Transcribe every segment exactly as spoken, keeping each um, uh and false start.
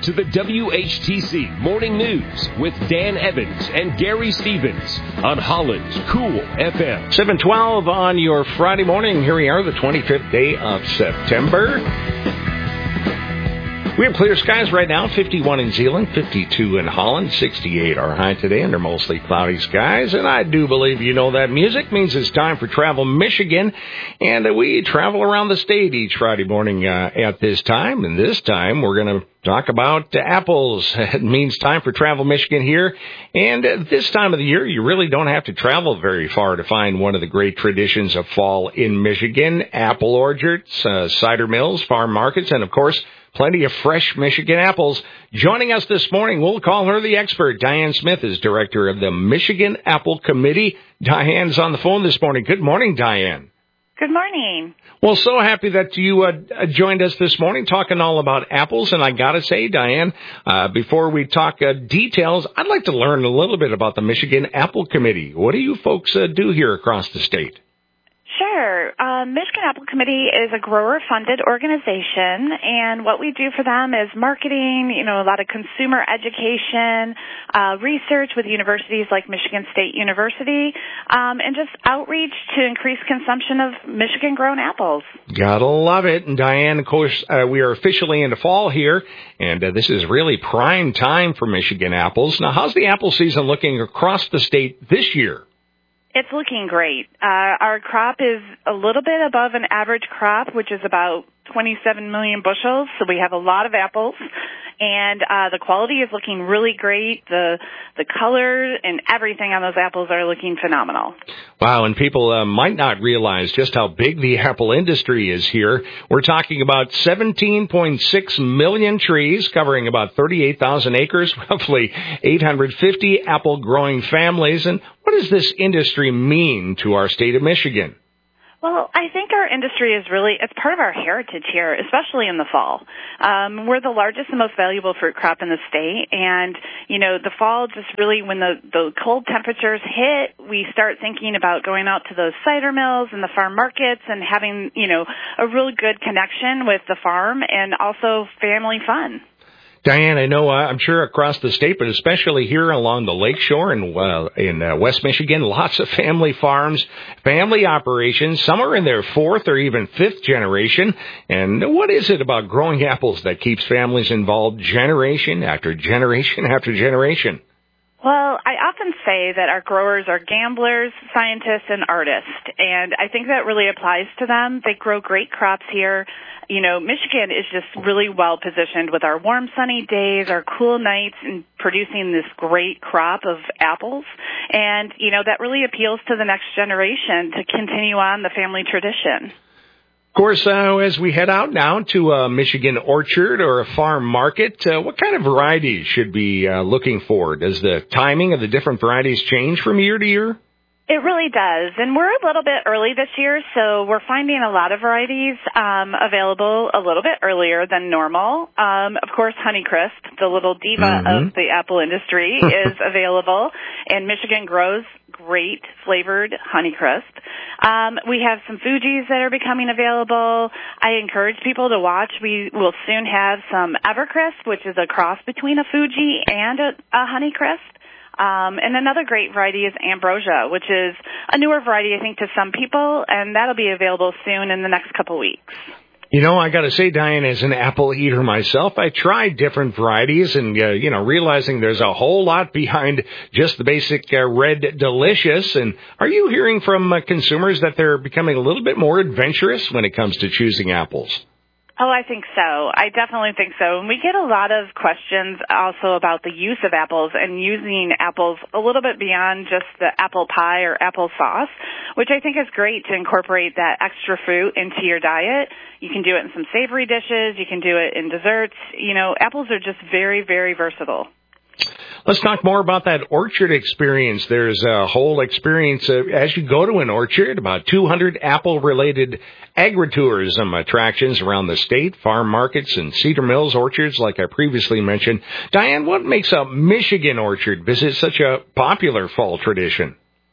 to the W H T C Morning News with Dan Evans and Gary Stevens on Holland's Cool F M. seven twelve on your Friday morning. Here we are, the twenty-fifth day of September. We have clear skies right now, fifty-one in Zeeland, fifty-two in Holland, sixty-eight our high today under mostly cloudy skies. And I do believe you know that music means it's time for Travel Michigan. And we travel around the state each Friday morning uh, at this time. And this time we're going to talk about uh, apples. It means time for Travel Michigan here. And uh, this time of the year, you really don't have to travel very far to find one of the great traditions of fall in Michigan. Apple orchards, uh, cider mills, farm markets, and of course, plenty of fresh Michigan apples. Joining us this morning, we'll call her the expert. Diane Smith is director of the Michigan Apple Committee. Diane's on the phone this morning. Good morning, Diane. Good morning. Well, so happy that you uh, joined us this morning talking all about apples. And I got to say, Diane, uh, before we talk uh, details, I'd like to learn a little bit about the Michigan Apple Committee. What do you folks uh, do here across the state? Sure. Uh, Michigan Apple Committee is a grower-funded organization, and what we do for them is marketing, you know, a lot of consumer education, uh, research with universities like Michigan State University, um, and just outreach to increase consumption of Michigan-grown apples. Gotta love it. And Diane, of course, uh, we are officially into fall here, and uh, this is really prime time for Michigan apples. Now, how's the apple season looking across the state this year? It's looking great. Uh, our crop is a little bit above an average crop, which is about twenty-seven million bushels, so we have a lot of apples. And uh, the quality is looking really great. The the color and everything on those apples are looking phenomenal. Wow, and people uh, might not realize just how big the apple industry is here. We're talking about seventeen point six million trees covering about thirty-eight thousand acres, roughly eight hundred fifty apple-growing families. And what does this industry mean to our state of Michigan? Well, I think our industry is really, it's part of our heritage here, especially in the fall. Um, we're the largest and most valuable fruit crop in the state, and, you know, the fall just really, when the, the cold temperatures hit, we start thinking about going out to those cider mills and the farm markets and having, you know, a really good connection with the farm and also family fun. Diane, I know, uh, I'm sure across the state, but especially here along the lakeshore and uh, in uh, West Michigan, lots of family farms, family operations. Some are in their fourth or even fifth generation. And what is it about growing apples that keeps families involved generation after generation after generation? Well, I often say that our growers are gamblers, scientists, and artists, and I think that really applies to them. They grow great crops here. You know, Michigan is just really well positioned with our warm, sunny days, our cool nights, and producing this great crop of apples. And, you know, that really appeals to the next generation to continue on the family tradition. Of course, uh, as we head out now to a Michigan orchard or a farm market, uh, what kind of varieties should be uh, looking for? Does the timing of the different varieties change from year to year? It really does, and we're a little bit early this year, so we're finding a lot of varieties um, available a little bit earlier than normal. Um, of course, Honeycrisp, the little diva mm-hmm. of the apple industry, is available, and Michigan grows great flavored Honeycrisp. Um, we have some Fujis that are becoming available. I encourage people to watch. We will soon have some Evercrisp, which is a cross between a Fuji and a, a Honeycrisp. Um, and another great variety is Ambrosia, which is a newer variety, I think, to some people, and that'll be available soon in the next couple weeks. You know, I got to say, Diane, as an apple eater myself, I tried different varieties and, uh, you know, realizing there's a whole lot behind just the basic uh, red delicious. And are you hearing from uh, consumers that they're becoming a little bit more adventurous when it comes to choosing apples? Oh, I think so. I definitely think so. And we get a lot of questions also about the use of apples and using apples a little bit beyond just the apple pie or apple sauce, which I think is great to incorporate that extra fruit into your diet. You can do it in some savory dishes. You can do it in desserts. You know, apples are just very, very versatile. Let's talk more about that orchard experience. There's a whole experience uh, as you go to an orchard, about two hundred apple-related agritourism attractions around the state, farm markets and cedar mills orchards, like I previously mentioned. Diane, what makes a Michigan orchard visit such a popular fall tradition?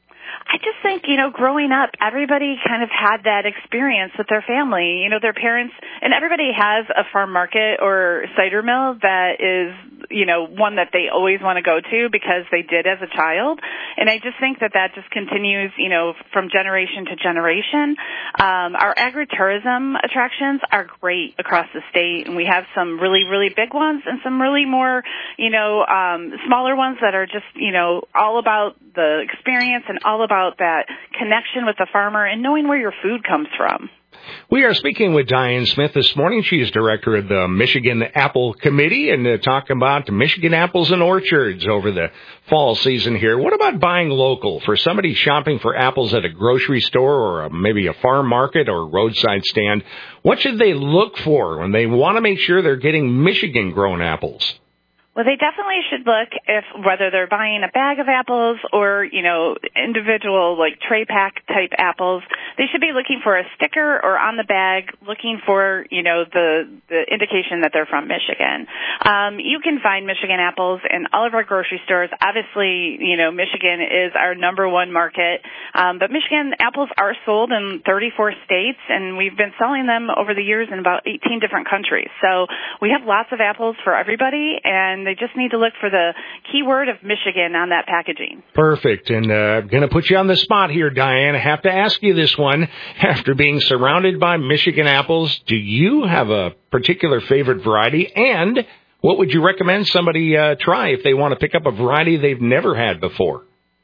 I just think, you know, growing up, everybody kind of had that experience with their family. You know, their parents, and everybody has a farm market or cider mill that is, you know, one that they always want to go to because they did as a child. And I just think that that just continues, you know, from generation to generation. Um, our agritourism attractions are great across the state, and we have some really, really big ones and some really more, you know, um, smaller ones that are just, you know, all about the experience and all about that connection with the farmer and knowing where your food comes from. We are speaking with Diane Smith this morning. She is director of the Michigan Apple Committee and uh, talking about Michigan apples and orchards over the fall season here. What about buying local? For somebody shopping for apples at a grocery store or a, maybe a farm market or roadside stand, what should they look for when they want to make sure they're getting Michigan-grown apples? Well, they definitely should look if whether they're buying a bag of apples or, you know, individual like tray pack type apples, they should be looking for a sticker or on the bag looking for, you know, the, the indication that they're from Michigan. Um, you can find Michigan apples in all of our grocery stores. Obviously, you know, Michigan is our number one market, um, but Michigan apples are sold in thirty-four states, and we've been selling them over the years in about eighteen different countries. So we have lots of apples for everybody, and they just need to look for the keyword of Michigan on that packaging. Perfect. And I'm uh, going to put you on the spot here, Diane. I have to ask you this one. After being surrounded by Michigan apples, do you have a particular favorite variety? And what would you recommend somebody uh, try if they want to pick up a variety they've never had before?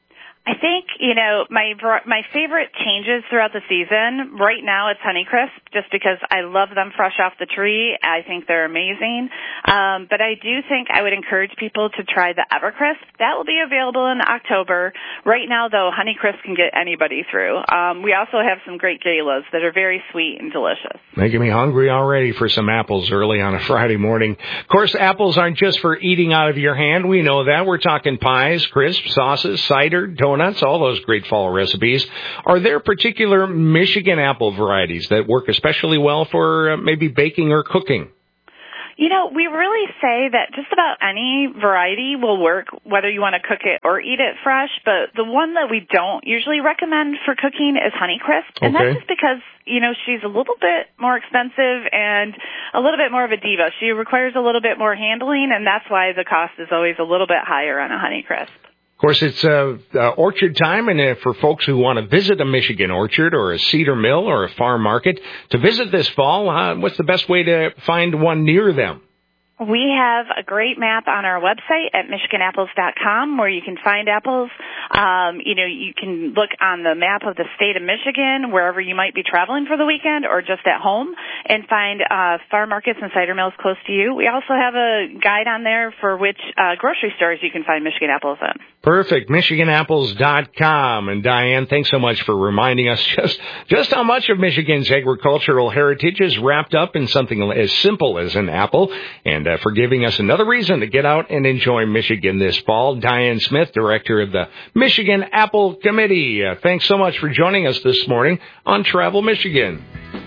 I think, you know, my my favorite changes throughout the season, right now it's Honeycrisp, just because I love them fresh off the tree. I think they're amazing. Um, but I do think I would encourage people to try the Evercrisp. That will be available in October. Right now, though, Honeycrisp can get anybody through. Um, we also have some great galas that are very sweet and delicious. Making me hungry already for some apples early on a Friday morning. Of course, apples aren't just for eating out of your hand. We know that. We're talking pies, crisps, sauces, cider, donuts. Nuts, all those great fall recipes. Are there particular Michigan apple varieties that work especially well for uh, maybe baking or cooking? You know, we really say that just about any variety will work, whether you want to cook it or eat it fresh, but the one that we don't usually recommend for cooking is Honeycrisp, and okay. that's just because, you know, she's a little bit more expensive and a little bit more of a diva. She requires a little bit more handling, and that's why the cost is always a little bit higher on a Honeycrisp. Of course, it's uh, uh, orchard time, and uh, for folks who want to visit a Michigan orchard or a cedar mill or a farm market, to visit this fall, uh, what's the best way to find one near them? We have a great map on our website at michigan apples dot com where you can find apples. Um, you know, you can look on the map of the state of Michigan, wherever you might be traveling for the weekend or just at home, and find uh, farm markets and cider mills close to you. We also have a guide on there for which uh, grocery stores you can find Michigan apples in. Perfect. michigan apples dot com. And Diane, thanks so much for reminding us just, just how much of Michigan's agricultural heritage is wrapped up in something as simple as an apple. And uh, for giving us another reason to get out and enjoy Michigan this fall. Diane Smith, director of the Michigan Apple Committee. Uh, thanks so much for joining us this morning on Travel Michigan.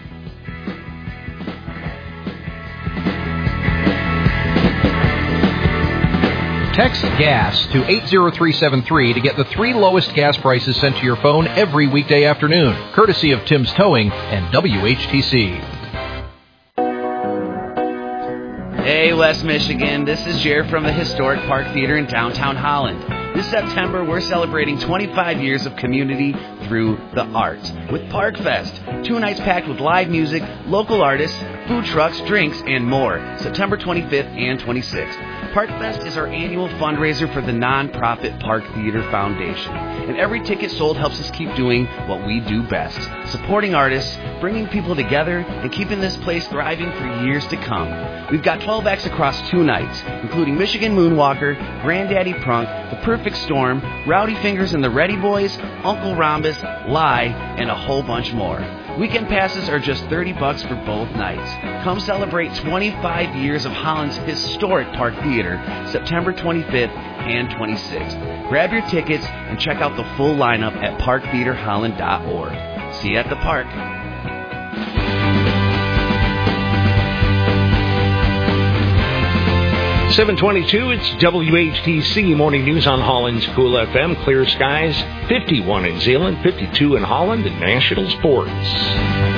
Text GAS to eight zero three seven three to get the three lowest gas prices sent to your phone every weekday afternoon, courtesy of Tim's Towing and W H T C. Hey, West Michigan, this is Jared from the Historic Park Theater in downtown Holland. This September, we're celebrating twenty-five years of community through the arts with ParkFest. Two nights packed with live music, local artists, food trucks, drinks, and more. September twenty-fifth and twenty-sixth. ParkFest is our annual fundraiser for the nonprofit Park Theater Foundation. And every ticket sold helps us keep doing what we do best, supporting artists, bringing people together, and keeping this place thriving for years to come. We've got twelve acts across two nights, including Michigan Moonwalker, Granddaddy Prunk, The Perfect Storm, Rowdy Fingers and the Ready Boys, Uncle Rhombus, Lie, and a whole bunch more. Weekend passes are just thirty bucks for both nights. Come celebrate twenty-five years of Holland's historic Park Theater, September twenty-fifth and twenty-sixth. Grab your tickets and check out the full lineup at park theater holland dot org. See you at the park. seven twenty-two, it's W H T C Morning News on Holland's Cool F M. Clear skies, fifty-one in Zeeland, fifty-two in Holland, and National Sports.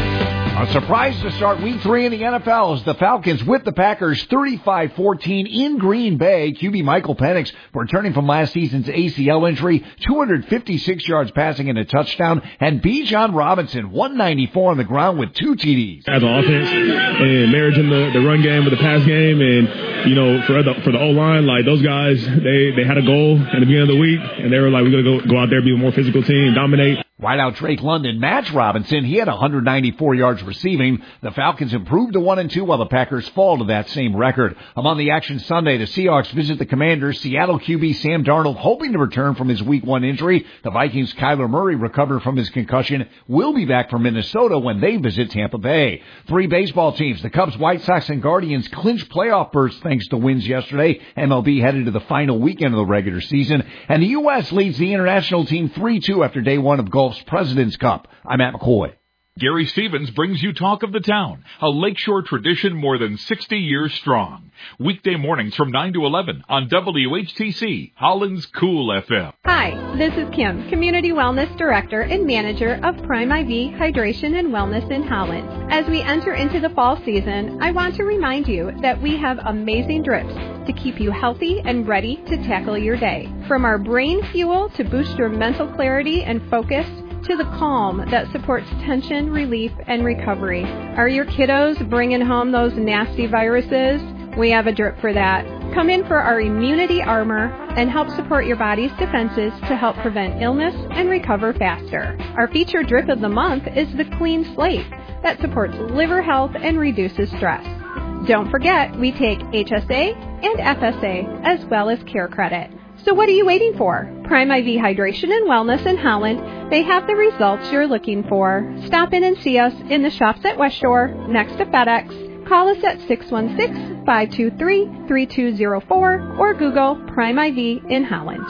A surprise to start week three in the N F L as the Falcons whip the Packers thirty-five fourteen in Green Bay. Q B Michael Penix, returning from last season's A C L injury, two hundred fifty-six yards passing and a touchdown, and Bijan Robinson, one ninety-four on the ground with two T Ds. As an offense and marrying the, the run game with the pass game, and, you know, for the for the O-line, like, those guys, they, they had a goal in the beginning of the week, and they were like, we're going to go, go out there, be a more physical team, dominate. Wideout Drake London matched Robinson. He had one hundred ninety-four yards receiving. The Falcons improved to one and two while the Packers fall to that same record. Among the action Sunday, the Seahawks visit the Commanders. Seattle Q B Sam Darnold hoping to return from his week one injury. The Vikings' Kyler Murray, recovered from his concussion, will be back for Minnesota when they visit Tampa Bay. Three baseball teams, the Cubs, White Sox, and Guardians, clinched playoff berths thanks to wins yesterday. M L B headed to the final weekend of the regular season. And the U S leads the international team three two after day one of golf's President's Cup. I'm Matt McCoy. Gary Stevens brings you Talk of the Town, a Lakeshore tradition more than sixty years strong. Weekday mornings from nine to eleven on W H T C, Holland's Cool F M. Hi, this is Kim, Community Wellness Director and Manager of Prime I V Hydration and Wellness in Holland. As we enter into the fall season, I want to remind you that we have amazing drips to keep you healthy and ready to tackle your day. From our brain fuel to boost your mental clarity and focus, to the calm that supports tension, relief, and recovery. Are your kiddos bringing home those nasty viruses? We have a drip for that. Come in for our immunity armor and help support your body's defenses to help prevent illness and recover faster. Our featured drip of the month is the Clean Slate that supports liver health and reduces stress. Don't forget, we take H S A and F S A as well as Care Credit. So what are you waiting for? Prime I V Hydration and Wellness in Holland. They have the results you're looking for. Stop in and see us in the shops at West Shore, next to FedEx. Call us at six one six, five two three, three two zero four or Google Prime I V in Holland.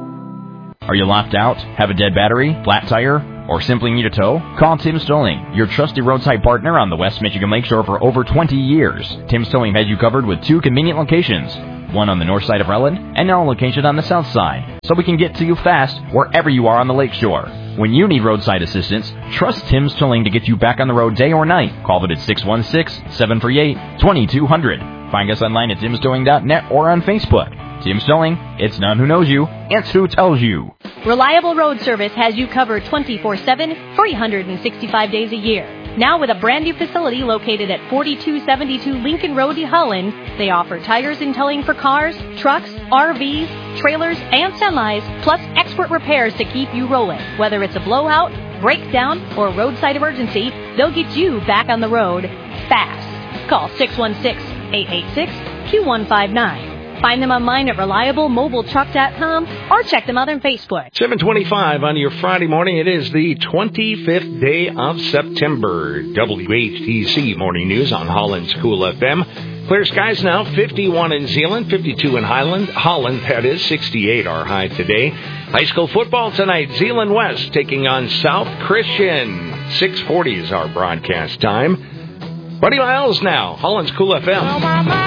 Are you locked out? Have a dead battery? Flat tire? Or simply need a tow? Call Tim's Towing, your trusted roadside partner on the West Michigan Lakeshore for over twenty years. Tim's Towing has you covered with two convenient locations, one on the north side of Rutland and now a location on the south side, so we can get to you fast wherever you are on the lakeshore. When you need roadside assistance, trust Tim's Towing to get you back on the road day or night. Call them at six one six, seven three eight, two two zero zero. Find us online at tims towing dot net or on Facebook. Tim's Towing, it's none who knows you, it's who tells you. Reliable Road Service has you covered twenty-four seven, three hundred sixty-five days a year. Now with a brand new facility located at forty-two seventy-two Lincoln Road, Holland, they offer tires and towing for cars, trucks, R Vs, trailers, and semis, plus expert repairs to keep you rolling. Whether it's a blowout, breakdown, or roadside emergency, they'll get you back on the road fast. Call six one six, eight eight six, two one five nine. Find them online at reliable mobile truck dot com or check them out on Facebook. seven twenty-five on your Friday morning. It is the twenty-fifth day of September. W H T C Morning News on Holland's Cool F M. Clear skies now, fifty-one in Zeeland, fifty-two in Highland. Holland, that is, sixty-eight our high today. High school football tonight, Zeeland West taking on South Christian. six forty is our broadcast time. Buddy Miles now, Holland's Cool F M.